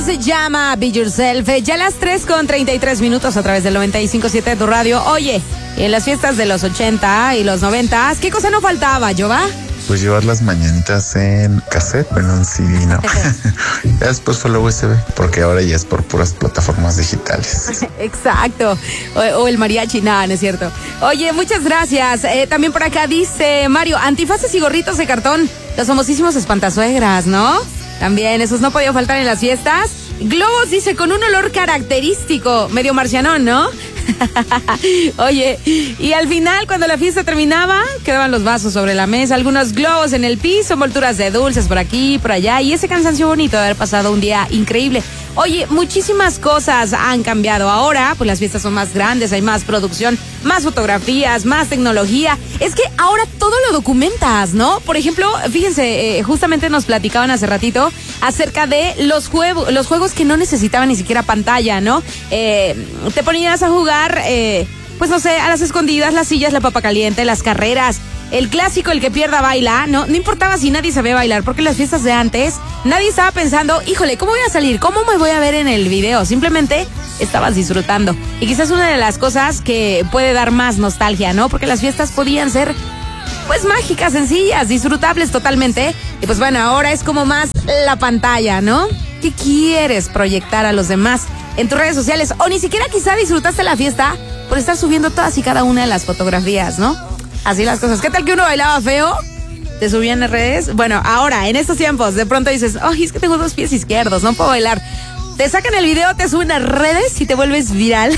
Se llama Be Yourself. Ya las 3:33 a través del 95.7 de tu radio. Oye, en las fiestas de los 80 y los 90, ¿qué cosa no faltaba, Jova? Pues llevar las mañanitas en cassette, pero en un CD, ¿no? Ya después fue la USB, porque ahora ya es por puras plataformas digitales. Exacto. O el mariachi, nada, no es cierto. Oye, muchas gracias. También por acá dice Mario, antifaces y gorritos de cartón. Los famosísimos espantasuegras, ¿no? También, esos no podían faltar en las fiestas. Globos, dice, con un olor característico, medio marcianón, ¿no? Oye, y al final, cuando la fiesta terminaba, quedaban los vasos sobre la mesa, algunos globos en el piso, envolturas de dulces por aquí, por allá, y ese cansancio bonito de haber pasado un día increíble. Oye, muchísimas cosas han cambiado ahora, pues las fiestas son más grandes, hay más producción, más fotografías, más tecnología. Es que ahora todo lo documentas, ¿no? Por ejemplo, fíjense, justamente nos platicaban hace ratito acerca de los juegos que no necesitaban ni siquiera pantalla, ¿no? Te ponías a jugar, pues no sé, a las escondidas, las sillas, la papa caliente, las carreras. El clásico, el que pierda baila, no importaba si nadie sabía bailar, porque en las fiestas de antes nadie estaba pensando, híjole, ¿cómo voy a salir? ¿Cómo me voy a ver en el video? Simplemente estabas disfrutando. Y quizás una de las cosas que puede dar más nostalgia, ¿no? Porque las fiestas podían ser, pues, mágicas, sencillas, disfrutables totalmente. Y pues bueno, ahora es como más la pantalla, ¿no? ¿Qué quieres proyectar a los demás en tus redes sociales? O ni siquiera quizá disfrutaste la fiesta por estar subiendo todas y cada una de las fotografías, ¿no? Así las cosas. ¿Qué tal que uno bailaba feo? ¿Te subían en redes? Bueno, ahora, en estos tiempos, de pronto dices, ay, es que tengo 2 pies izquierdos, no puedo bailar. Te sacan el video, te suben a redes y te vuelves viral.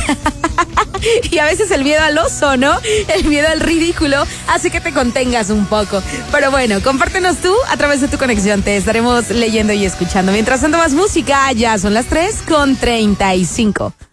Y a veces el miedo al oso, ¿no? El miedo al ridículo hace que te contengas un poco. Pero bueno, compártenos tú a través de tu conexión. Te estaremos leyendo y escuchando. Mientras tanto, más música. Ya son las 3:35.